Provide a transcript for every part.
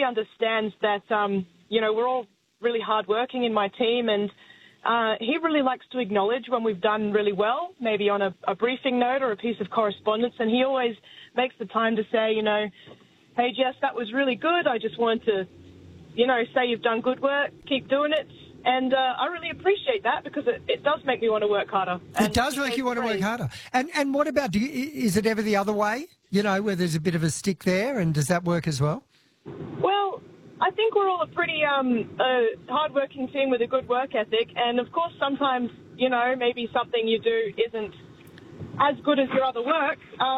understands that, we're all really hardworking in my team, and he really likes to acknowledge when we've done really well, maybe on a briefing note or a piece of correspondence, and he always makes the time to say, hey, Jess, that was really good. I just wanted to, say you've done good work. Keep doing it. And I really appreciate that because it does make me want to work harder. It does make you want to work harder. And what about, is it ever the other way, where there's a bit of a stick there, and does that work as well? Well, I think we're all a pretty hard-working team with a good work ethic. And, of course, sometimes, maybe something you do isn't as good as your other work.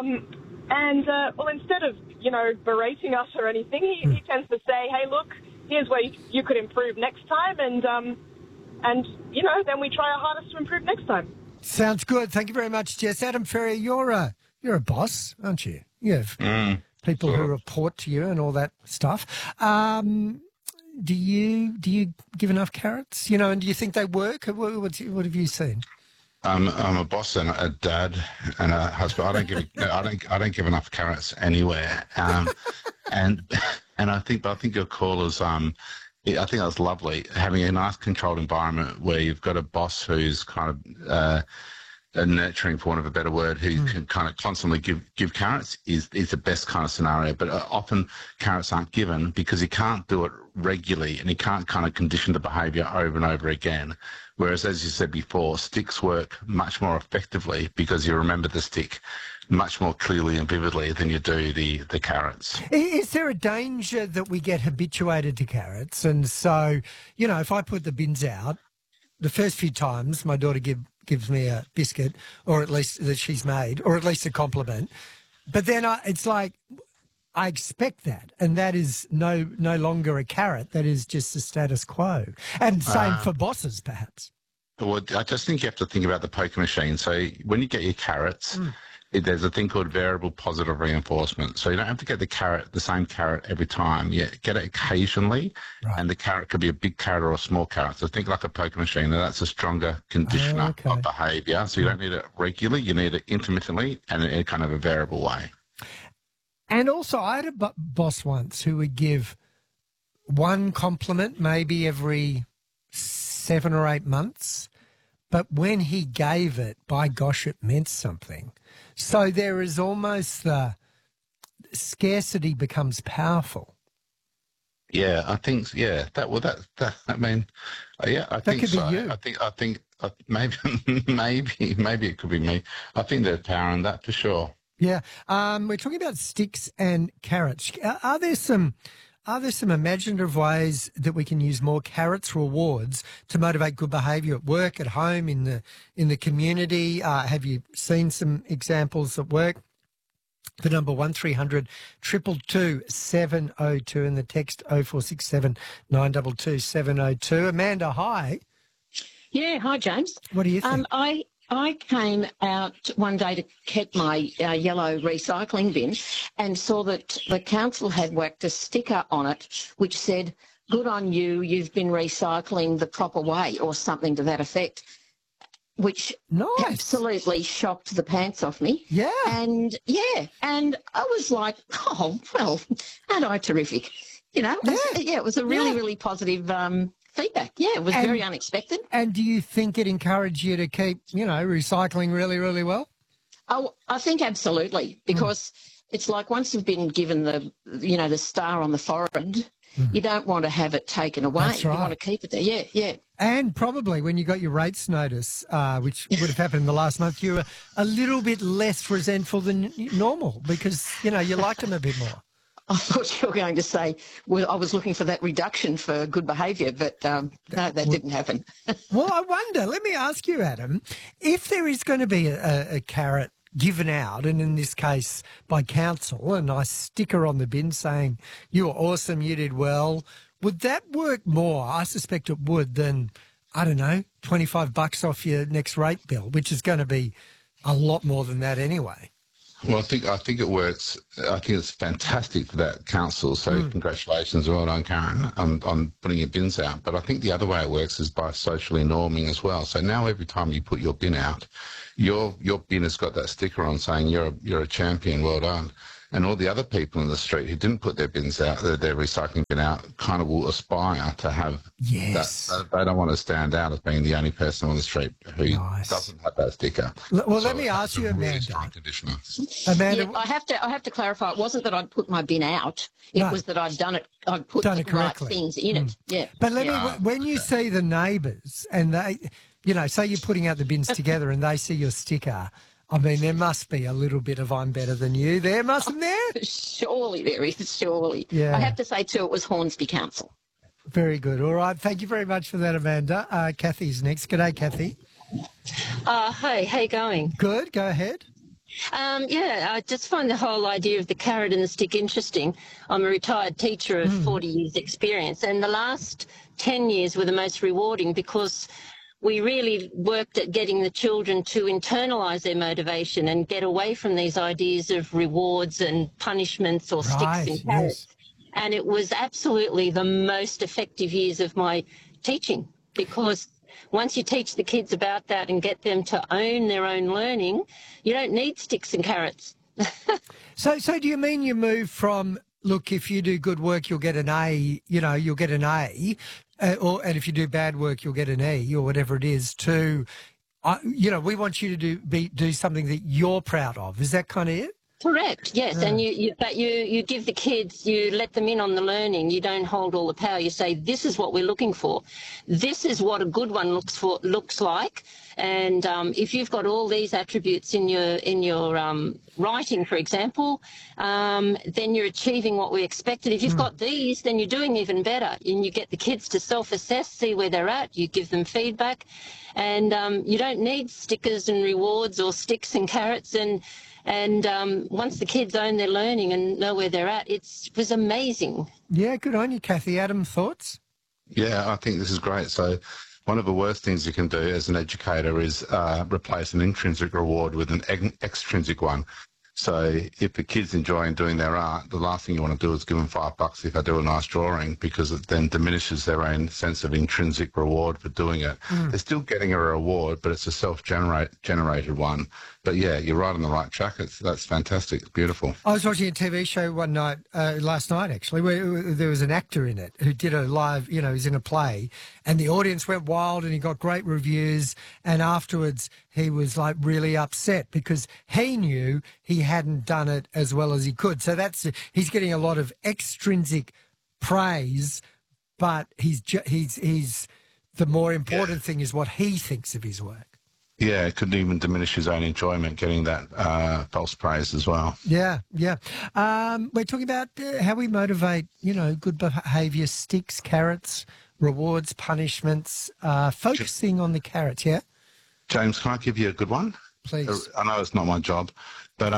Instead of, berating us or anything, he tends to say, hey, look, here's where you could improve next time, and then we try our hardest to improve next time. Sounds good. Thank you very much, Jess. Adam Ferrier, you're a boss, aren't you? You have people who report to you and all that stuff. Do you give enough carrots? And do you think they work? What have you seen? I'm a boss and a dad and a husband. I don't give enough carrots anywhere. And I think your call is I think that's lovely, having a nice controlled environment where you've got a boss who's kind of nurturing, for want of a better word, who can kind of constantly give carrots is the best kind of scenario. But often carrots aren't given because you can't do it regularly and you can't kind of condition the behaviour over and over again. Whereas, as you said before, sticks work much more effectively because you remember the stick much more clearly and vividly than you do the carrots. Is there a danger that we get habituated to carrots? And so, if I put the bins out, the first few times my daughter gives me a biscuit, or at least that she's made, or at least a compliment. But then it's like I expect that, and that is no longer a carrot. That is just the status quo. And same for bosses, perhaps. Well, I just think you have to think about the poker machine. So when you get your carrots, there's a thing called variable positive reinforcement. So you don't have to get the same carrot every time. You get it occasionally, and the carrot could be a big carrot or a small carrot. So think like a poker machine. And that's a stronger conditioner of behaviour. So you don't need it regularly. You need it intermittently and in kind of a variable way. And also, I had a boss once who would give one compliment maybe every 7 or 8 months. But when he gave it, by gosh, it meant something. So there is almost the scarcity becomes powerful. Yeah, I think. Yeah, I think could so. Be you. I think maybe it could be me. I think there's power in that for sure. Yeah, we're talking about sticks and carrots. Are there some imaginative ways that we can use more carrots rewards to motivate good behaviour at work, at home, in the community? Have you seen some examples that work? The number 1300 222 702 and the text 0467 922 702. Amanda, hi. Yeah, hi, James. What do you think? I came out one day to keep my yellow recycling bin and saw that the council had whacked a sticker on it which said, "Good on you, you've been recycling the proper way," or something to that effect, which absolutely shocked the pants off me. Yeah. And I was like, oh, well, aren't I terrific? It was a really, really positive feedback. Yeah, it was very unexpected. And do you think it encouraged you to keep, recycling really, really well? Oh, I think absolutely, because it's like once you've been given the star on the forehead, you don't want to have it taken away. That's right. You want to keep it there. Yeah, yeah. And probably when you got your rates notice, which would have happened in the last month, you were a little bit less resentful than normal because, you liked them a bit more. I thought you were going to say, well, I was looking for that reduction for good behaviour, but no, that didn't happen. Well, I wonder, let me ask you, Adam, if there is going to be a carrot given out, and in this case by council, a nice sticker on the bin saying, "You're awesome, you did well," would that work more? I suspect it would than, I don't know, $25 off your next rate bill, which is going to be a lot more than that anyway. Well, I think it works. I think it's fantastic for that council. So congratulations, well done, Karen, on putting your bins out. But I think the other way it works is by socially norming as well. So now every time you put your bin out, your bin has got that sticker on saying you're a champion, well done. And all the other people in the street who didn't put their bins out, their recycling bin out, kind of will aspire to have Yes. that. They don't want to stand out as being the only person on the street who doesn't have that sticker. Well, So let me ask you, it's a really Amanda. strong conditioner. Amanda, Yeah, I have to clarify. It wasn't that I'd put my bin out. It was that I'd done it. I'd put Done the it right correctly. things in it. Yeah. but let me, Yeah. when you see the neighbours and they, you know, say you're putting out the bins together and they see your sticker, I mean, there must be a little bit of I'm better than you there, mustn't there? Surely there is. Surely. Yeah. I have to say too, it was Hornsby Council. Very good. All right. Thank you very much for that, Amanda. Kathy's next. G'day, Kathy. Hey, how you going? Good. Go ahead. Yeah, I just find the whole idea of the carrot and the stick interesting. I'm a retired teacher of 40 years experience, and the last 10 years were the most rewarding because we really worked at getting the children to internalise their motivation and get away from these ideas of rewards and punishments or Right, sticks and carrots. And it was absolutely the most effective years of my teaching because once you teach the kids about that and get them to own their own learning, you don't need sticks and carrots. So do you mean you move from, look, if you do good work, you'll get an A, you know, you'll get an A, and if you do bad work, you'll get an E or whatever it is, to, you know, we want you to do something that you're proud of. Is that kind of it? Correct, yes. And you give the kids, you let them in on the learning. You don't hold all the power. You say, this is what we're looking for. This is what a good one looks like. And if you've got all these attributes in your writing, for example, then you're achieving what we expected. If you've got these, then you're doing even better. And you get the kids to self-assess, see where they're at. You give them feedback. And you don't need stickers and rewards or sticks and carrots. And once the kids own their learning and know where they're at, it was amazing. Yeah, good on you, Kathy. Adam, thoughts? Yeah, I think this is great. So one of the worst things you can do as an educator is replace an intrinsic reward with an extrinsic one. So if the kid's enjoying doing their art, the last thing you want to do is give them $5 if they do a nice drawing, because it then diminishes their own sense of intrinsic reward for doing it. They're still getting a reward, but it's a self-generated one. But yeah, you're right on the right track. That's fantastic. It's beautiful. I was watching a TV show one night, last night actually, where there was an actor in it who did a live, you know, he was in a play, and the audience went wild and he got great reviews, and afterwards he was like really upset because he knew he hadn't done it as well as he could. So he's getting a lot of extrinsic praise, but he's the more important thing is what he thinks of his work. Yeah, it could even diminish his own enjoyment getting that false praise as well. Yeah, yeah. We're talking about how we motivate, you know, good behaviour, sticks, carrots, rewards, punishments, focusing on the carrots, yeah? James, can I give you a good one? Please. I know it's not my job, but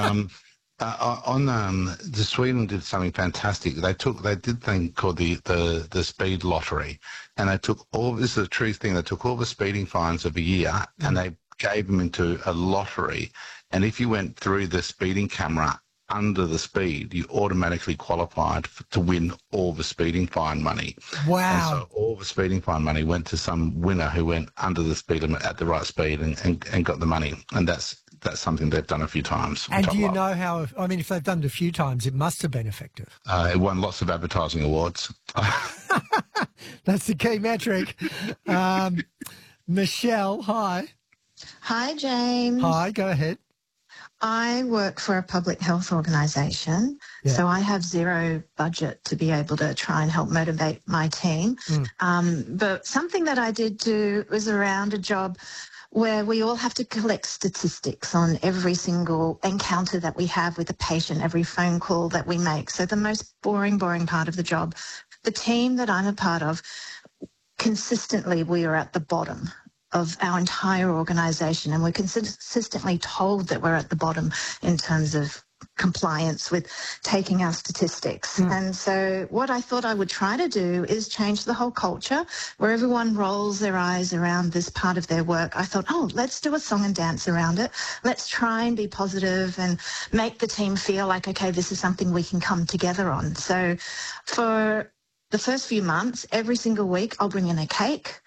the Sweden did something fantastic. They did a thing called the speed lottery, and they took this is a true thing. They took all the speeding fines of a year and they gave them into a lottery. And if you went through the speeding camera under the speed, you automatically qualified to win all the speeding fine money. Wow. And so all the speeding fine money went to some winner who went under the speed limit at the right speed and got the money. And that's something they've done a few times. And do you know how, I mean, if they've done it a few times, it must have been effective. It won lots of advertising awards. That's the key metric. Michelle, hi. Hi, James. Hi, go ahead. I work for a public health organisation, so I have zero budget to be able to try and help motivate my team. But something that I did do was around a job where we all have to collect statistics on every single encounter that we have with a patient, every phone call that we make. So the most boring part of the job, the team that I'm a part of, consistently we are at the bottom of our entire organisation, and we're consistently told that we're at the bottom in terms of compliance with taking our statistics. And so what I thought I would try to do is change the whole culture where everyone rolls their eyes around this part of their work. I thought, let's do a song and dance around it. Let's try and be positive and make the team feel like, okay, this is something we can come together on. So for the first few months, every single week, I'll bring in a cake.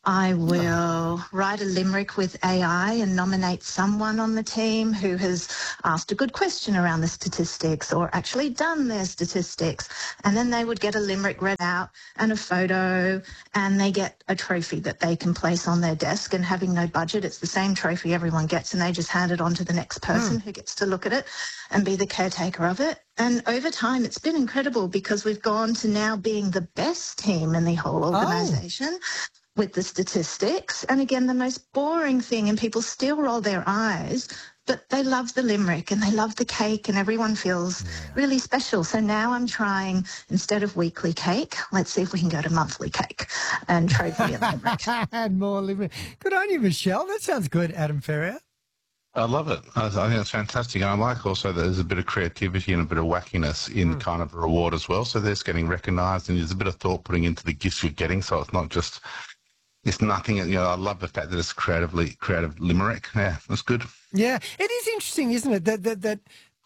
I will write a limerick with AI and nominate someone on the team who has asked a good question around the statistics or actually done their statistics. And then they would get a limerick read out and a photo, and they get a trophy that they can place on their desk. And having no budget, it's the same trophy everyone gets, and they just hand it on to the next person who gets to look at it and be the caretaker of it. And over time, it's been incredible because we've gone to now being the best team in the whole organisation. With the statistics. And again, the most boring thing, and people still roll their eyes, but they love the limerick and they love the cake and everyone feels really special. So now I'm trying, instead of weekly cake, let's see if we can go to monthly cake and trophy and limerick. And more limerick. Good on you, Michelle. That sounds good, Adam Ferrier. I love it. I think it's fantastic. And I like also that there's a bit of creativity and a bit of wackiness in kind of the reward as well. So there's getting recognised and there's a bit of thought putting into the gifts you're getting. So it's not just... It's nothing, I love the fact that it's creative limerick. Yeah, that's good. Yeah, it is interesting, isn't it? That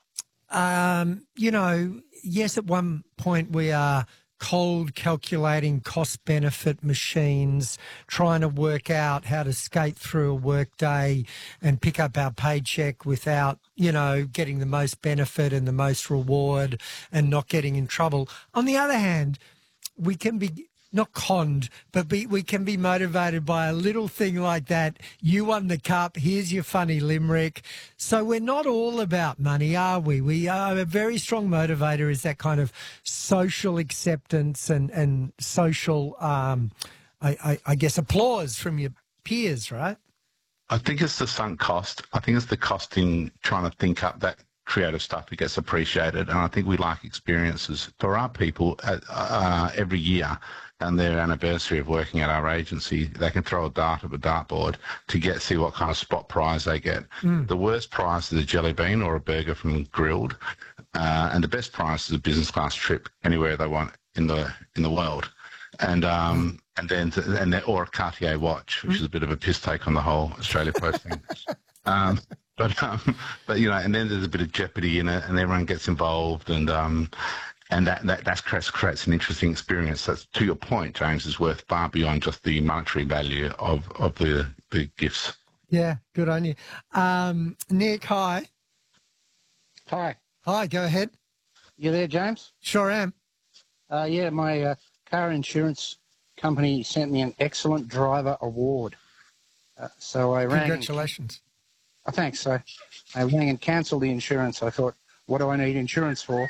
yes, at one point we are cold calculating cost-benefit machines, trying to work out how to skate through a workday and pick up our paycheck without, getting the most benefit and the most reward and not getting in trouble. On the other hand, we can be... not conned, but we can be motivated by a little thing like that. You won the cup. Here's your funny limerick. So we're not all about money, are we? We are a very strong motivator is that kind of social acceptance and social, I guess, applause from your peers, right? I think it's the sunk cost. I think it's the cost in trying to think up that creative stuff that gets appreciated. And I think we like experiences. There are people every year on their anniversary of working at our agency, they can throw a dart at a dartboard to see what kind of spot prize they get. The worst prize is a jelly bean or a burger from Grilled, and the best prize is a business class trip anywhere they want in the world. And then or a Cartier watch, which is a bit of a piss take on the whole Australia Post thing. But and then there's a bit of jeopardy in it, and everyone gets involved, and that creates an interesting experience. That's, to your point, James, is worth far beyond just the monetary value of the gifts. Yeah, good on you. Nick, hi. Hi. Hi, go ahead. You there, James? Sure am. My car insurance company sent me an excellent driver award. So I rang. Congratulations. Thanks. I rang and cancelled the insurance. I thought, what do I need insurance for?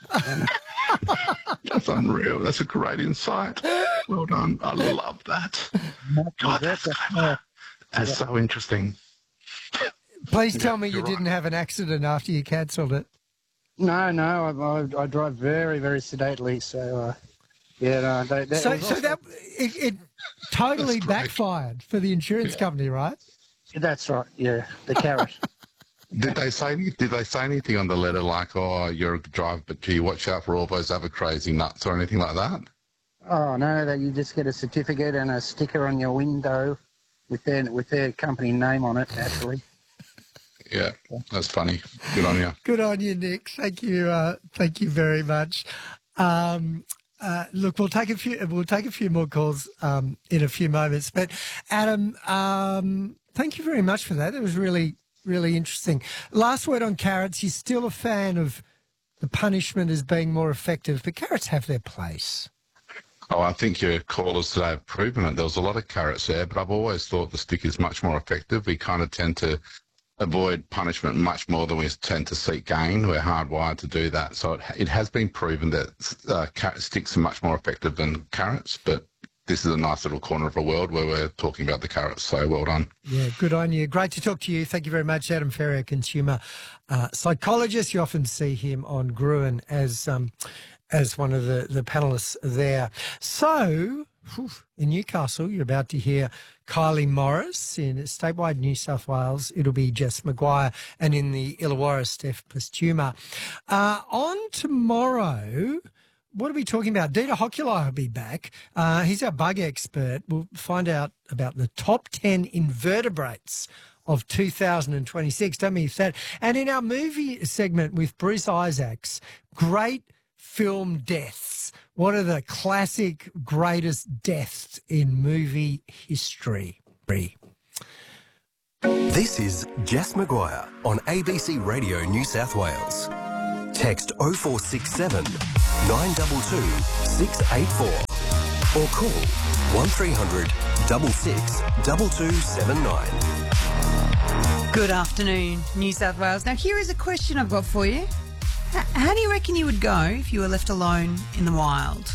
That's unreal. That's a great insight. Well done. I love that. God, that's clever. That's so interesting. Please tell me you didn't have an accident after you cancelled it. No, I drive very, very sedately. So, it totally backfired for the insurance company, right? That's right. Yeah, the carrot. Did they say anything on the letter like, "Oh, you're a driver, but gee, watch out for all those other crazy nuts" or anything like that? Oh no, that you just get a certificate and a sticker on your window with their company name on it. Actually. Yeah, that's funny. Good on you. Good on you, Nick. Thank you very much. Look, we'll take a few more calls in a few moments. But Adam, thank you very much for that. It was really, really interesting. Last word on carrots. You're still a fan of the punishment as being more effective, but carrots have their place. Oh, I think your callers today have proven it. There was a lot of carrots there, but I've always thought the stick is much more effective. We kind of tend to avoid punishment much more than we tend to seek gain. We're hardwired to do that. So it has been proven that sticks are much more effective than carrots, but this is a nice little corner of a world where we're talking about the carrots, so well done. Yeah, good on you. Great to talk to you. Thank you very much, Adam Ferrier, consumer psychologist. You often see him on Gruen as one of the panellists there. So, in Newcastle, you're about to hear Kylie Morris. In statewide New South Wales, it'll be Jess Maguire, and in the Illawarra, Steph Postuma. On tomorrow, what are we talking about? Dieter Hoculi will be back. He's our bug expert. We'll find out about the top 10 invertebrates of 2026. Don't miss that. And in our movie segment with Bruce Isaacs, great film deaths. What are the classic greatest deaths in movie history? This is Jess Maguire on ABC Radio New South Wales. Text 0467 922 684 or call 1300 66 2279. Good afternoon, New South Wales. Now, here is a question I've got for you. How do you reckon you would go if you were left alone in the wild?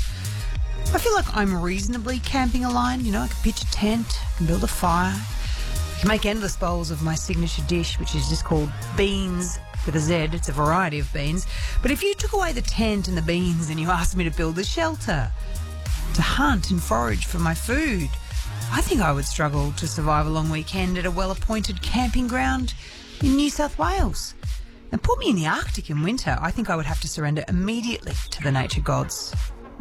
I feel like I'm reasonably camping aligned. You know, I can pitch a tent, I can build a fire, I can make endless bowls of my signature dish, which is just called beans with a Z. It's a variety of beans. But if you took away the tent and the beans and you asked me to build a shelter, to hunt and forage for my food, I think I would struggle to survive a long weekend at a well-appointed camping ground in New South Wales. And put me in the Arctic in winter, I think I would have to surrender immediately to the nature gods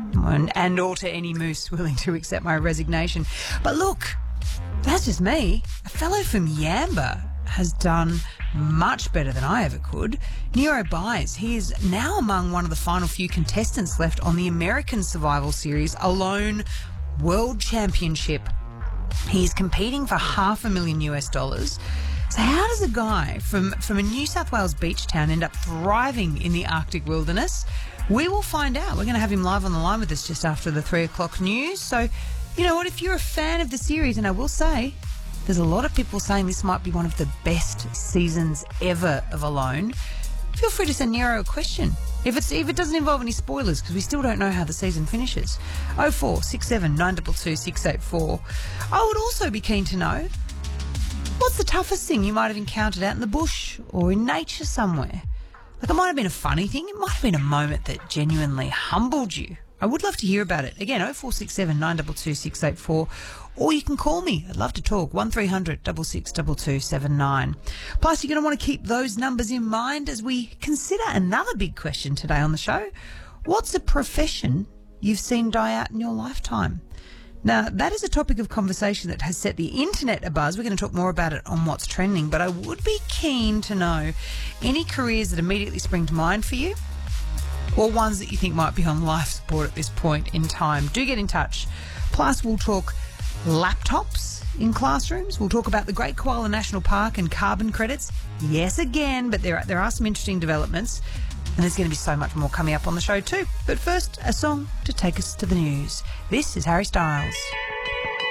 and or to any moose willing to accept my resignation. But look, that's just me. A fellow from Yamba has done much better than I ever could. Nero Byes, he is now among one of the final few contestants left on the American Survival Series Alone World Championship. He's competing for $500,000. So how does a guy from a New South Wales beach town end up thriving in the Arctic wilderness? We will find out. We're going to have him live on the line with us just after the 3 o'clock news. So, you know what, if you're a fan of the series, and I will say, there's a lot of people saying this might be one of the best seasons ever of Alone, feel free to send Nero a question. If it doesn't involve any spoilers, because we still don't know how the season finishes. 0467 922 684. I would also be keen to know, what's the toughest thing you might have encountered out in the bush or in nature somewhere? Like, it might have been a funny thing. It might have been a moment that genuinely humbled you. I would love to hear about it. Again, 0467 922 684. Or you can call me. I'd love to talk. 1300 66 2279. Plus, you're going to want to keep those numbers in mind as we consider another big question today on the show. What's a profession you've seen die out in your lifetime? Now, that is a topic of conversation that has set the internet abuzz. We're going to talk more about it on What's Trending, but I would be keen to know any careers that immediately spring to mind for you, or ones that you think might be on life support at this point in time. Do get in touch. Plus, we'll talk laptops in classrooms. We'll talk about the Great Koala National Park and carbon credits. Yes, again, but there are some interesting developments. And there's going to be so much more coming up on the show too. But first, a song to take us to the news. This is Harry Styles.